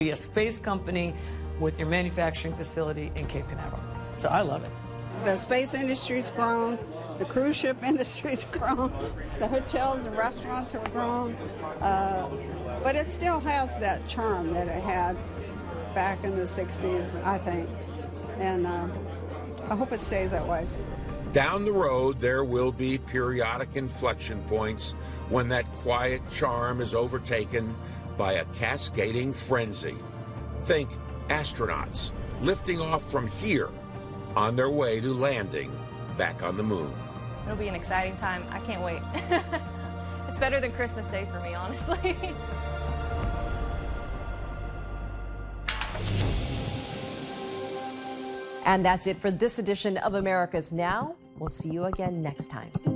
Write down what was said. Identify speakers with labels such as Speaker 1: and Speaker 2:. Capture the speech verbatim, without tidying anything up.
Speaker 1: Be a space company with your manufacturing facility in Cape Canaveral. So I love it.
Speaker 2: The space industry's grown. The cruise ship industry's grown. The hotels and restaurants have grown. Uh, but it still has that charm that it had back in the sixties, I think. And uh, I hope it stays that way.
Speaker 3: Down the road, there will be periodic inflection points when that quiet charm is overtaken by a cascading frenzy. Think astronauts lifting off from here on their way to landing back on the moon.
Speaker 4: It'll be an exciting time. I can't wait. It's better than Christmas Day for me, honestly.
Speaker 5: And that's it for this edition of America's Now. We'll see you again next time.